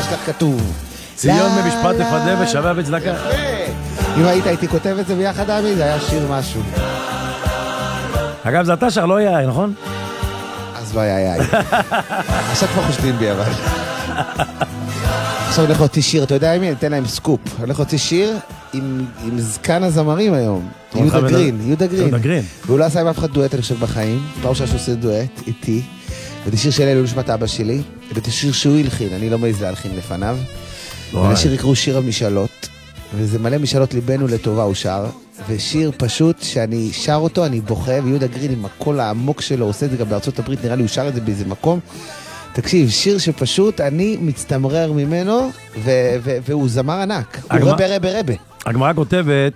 כך כתוב. ציון במשפט תפדה ושווה בצדקה. אם הייתי כותב את זה ביחד, עמי, זה היה שיר משהו. אגב, זה אתה שר, לא יאי, נכון? אז לא היה. עכשיו כבר חושדים בי, אבל. עכשיו הולך להוציא שיר, אתה יודע מי? ניתן להם סקופ. הולך להוציא שיר עם זקן הזמרים היום. יהודה גרין. והוא לא עשה עם אף אחד דואט, אני חושב, בחיים. פעם שעשו עושה דואט, איתי. וזה שיר של אלו נשמת אבא שלי. וזה שיר שהוא הלחין, אני לא מעז להלחין לפניו. ולשיר יקראו שיר המשאלות. וזה מלא משאלות ליבנו לטובה הוא שר. ושיר פשוט שאני שר אותו, אני בוכה, ויהודה גרין עם הקול העמוק שלו, עושה את זה גם בארצות הברית, נראה לי הוא שר את זה באיזה מקום. תקשיב, שיר שפשוט אני מצטמרר ממנו, והוא זמר ענק. הוא רבה. הגמרא כותבת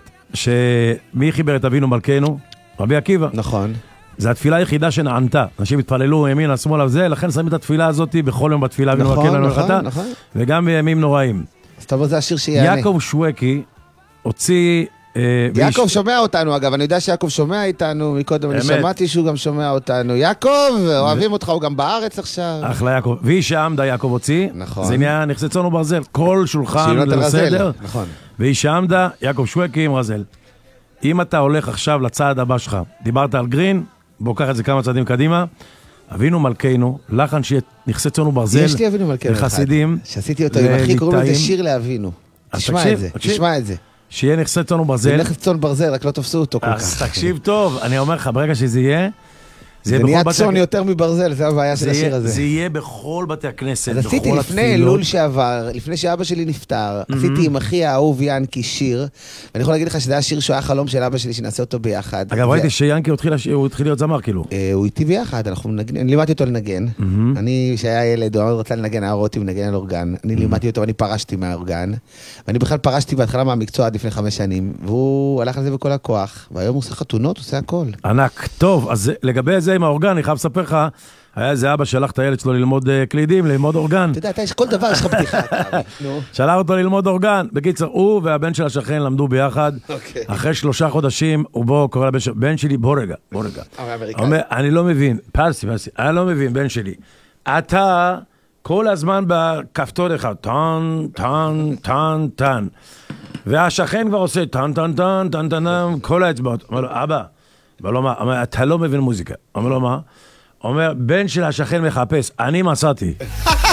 שמי חיבר את אבינו מלכנו? רבי עקיבא. נכון. זה התפילה היחידה שנענתה. אנשים התפללו ימין, שמאל, זה, לכן שמים את התפילה הזאת בכל יום בתפילה. נכון. וגם בימים נוראים. אז תבוא, זה השיר שיענה. יעקב שווקי הוציא... יעקב שומע אותנו, אגב, אני יודע שיעקב שומע איתנו מקודם, אני שמעתי שהוא גם שומע אותנו. יעקב, אוהבים אותך, הוא גם בארץ עכשיו. אחלה יעקב. ואיש העמדה יעקב הוציא, זה נהיה נכסי צאן וברזל, כל שולחן לסדר. ואיש העמדה, יעקב שווקי עם רזל. אם אתה הולך עכשיו לצעד הבא שלך, דיברת על גרין, בוא קח את זה כמה צעדים קדימה, אבינו מלכנו, לחן שיהיה נכסי צאן וברזל, יש לי אבינו מלכנו אחד, שעשיתי אותו עם אחי, קוראים לזה שיר לאבינו. תשמע את זה. שיהיה נכסי צאן וברזל. זה נכס צאן ברזל, רק לא תפסו אותו כל כך. אז תקשיב טוב, אני אומר לך, ברגע שזה יהיה, זה נהיה צאן יותר מברזל, זה הבעיה של השיר הזה. זה יהיה בכל בתי הכנסת, אז עשיתי לפני אלול שעבר, לפני שאבא שלי נפטר, עשיתי עם אחי האהוב ינקי שיר, ואני יכול להגיד לך שזה היה שיר שהוא היה חלום של אבא שלי, שנעשה אותו ביחד. אגב, ראיתי שיאנקי הוא התחיל להיות זמר, כאילו. הוא איתי ביחד, אני לימדתי אותו לנגן. אני, שהיה ילד, הוא רצה לנגן, היה רואה מנגן על אורגן. אני לימדתי אותו, אני פרשתי מהאורגן. ואני בכלל פרשתי בהתחלה מהמקצוע עד לפני 5 שנים, והוא הלך על זה בכל הכוח. והיום הוא עושה חתונות, הוא עושה הכל. ענק. טוב, אז לגבי זה עם האורגן, אני חייב לספר לך, היה איזה אבא שלח את הילד שלו ללמוד קלידים, ללמוד אורגן. אתה יודע, כל דבר יש לך בדיחה. שלח אותו ללמוד אורגן. בקיצר, הוא והבן של השכן למדו ביחד. אחרי 3 חודשים, הוא בוא, קורא לבן שלי, בן שלי, בוא רגע. אומר, אני לא מבין, פרסי, אני לא מבין, בן שלי. אתה כל הזמן בכפתור אחד, טן, טן, טן, טן. והשכן כבר עושה טן, טן, טן, טן, טן, כל האצבעות. אומר לו, אבא, אומר, אתה לא מבין מוזיקה. אומר לו, מה? אומר, בן של השכן מחפש, אני מסעתי.